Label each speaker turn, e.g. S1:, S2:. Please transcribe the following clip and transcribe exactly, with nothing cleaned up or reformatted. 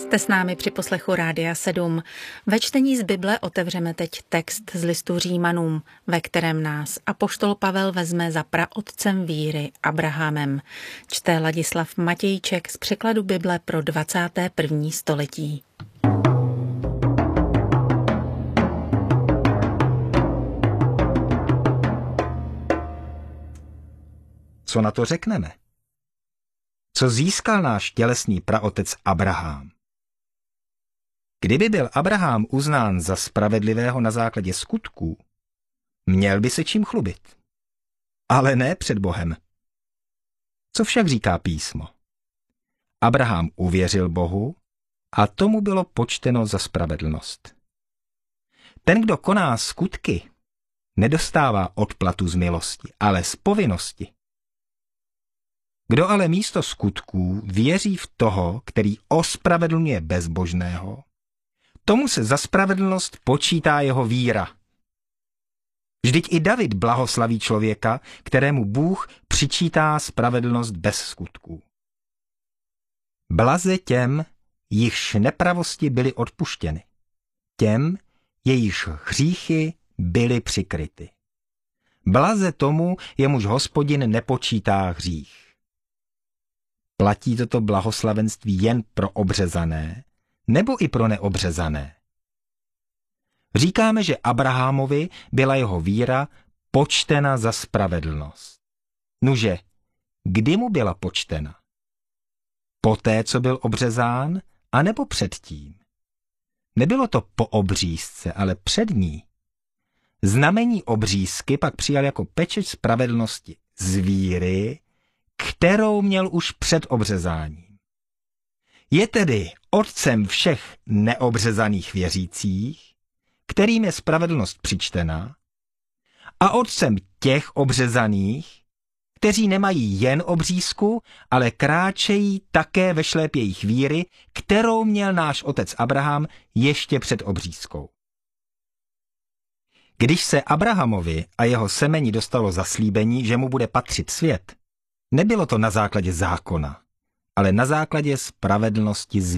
S1: Jste s námi při poslechu Rádia sedm. Ve čtení z Bible otevřeme teď text z listu Římanům, ve kterém nás apoštol Pavel vezme za praotcem víry Abrahamem. Čte Ladislav Matějček z překladu Bible pro dvacáté první století.
S2: Co na to řekneme? Co získal náš tělesný praotec Abraham? Kdyby byl Abraham uznán za spravedlivého na základě skutků, měl by se čím chlubit. Ale ne před Bohem. Co však říká písmo? Abraham uvěřil Bohu a tomu bylo počteno za spravedlnost. Ten, kdo koná skutky, nedostává odplatu z milosti, ale z povinnosti. Kdo ale místo skutků věří v toho, který ospravedlňuje bezbožného, tomu se za spravedlnost počítá jeho víra. Vždyť i David blahoslaví člověka, kterému Bůh přičítá spravedlnost bez skutků. Blaze těm, jichž nepravosti byly odpuštěny, těm, jejichž hříchy byly přikryty. Blaze tomu, jemuž Hospodin nepočítá hřích. Platí toto blahoslavenství jen pro obřezané, nebo i pro neobřezané? Říkáme, že Abrahamovi byla jeho víra počtena za spravedlnost. Nuže, kdy mu byla počtena? Poté, co byl obřezán, anebo předtím? Nebylo to po obřízce, ale před ní. Znamení obřízky pak přijal jako pečeť spravedlnosti z víry, kterou měl už před obřezáním. Je tedy otcem všech neobřezaných věřících, kterým je spravedlnost přičtena, a otcem těch obřezaných, kteří nemají jen obřízku, ale kráčejí také ve šlép jejich víry, kterou měl náš otec Abraham ještě před obřízkou. Když se Abrahamovi a jeho semeni dostalo zaslíbení, že mu bude patřit svět, nebylo to na základě zákona, ale na základě spravedlnosti z